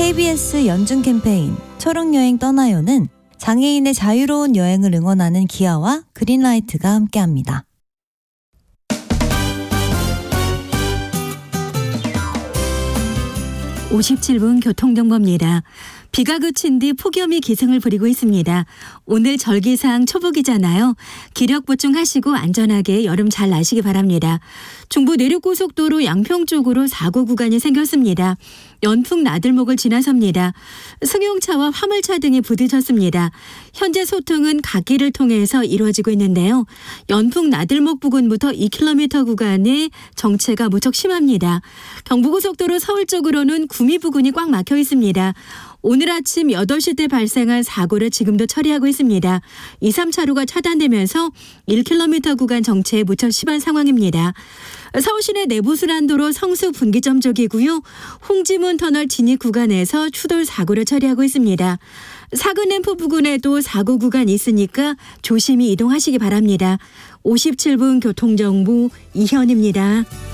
KBS 연중 캠페인 초록여행 떠나요는 장애인의 자유로운 여행을 응원하는 기아와 그린라이트가 함께합니다. (57분) 교통정보입니다. 비가 그친 뒤 폭염이 기승을 부리고 있습니다. 오늘 절기상 초복이잖아요. 기력 보충하시고 안전하게 여름 잘 나시기 바랍니다. 중부 내륙고속도로 양평 쪽으로 사고 구간이 생겼습니다. 연풍 나들목을 지나섭니다. 승용차와 화물차 등이 부딪혔습니다. 현재 소통은 갓길을 통해서 이루어지고 있는데요. 연풍 나들목 부근부터 2km 구간에 정체가 무척 심합니다. 경부고속도로 서울 쪽으로는 구미 부근이 꽉 막혀 있습니다. 오늘 아침 8시 때 발생한 사고를 지금도 처리하고 있습니다. 2, 3차로가 차단되면서 1km 구간 정체에 무척 심한 상황입니다. 서울시내 내부순환도로 성수 분기점 쪽이고요. 홍지문 터널 진입 구간에서 추돌 사고를 처리하고 있습니다. 사근램프 부근에도 사고 구간이 있으니까 조심히 이동하시기 바랍니다. 57분 교통정보 이현입니다.